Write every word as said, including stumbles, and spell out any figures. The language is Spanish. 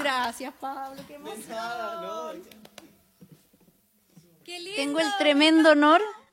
gracias, Pablo. Qué emoción. Nada, no. Qué lindo. Tengo el tremendo honor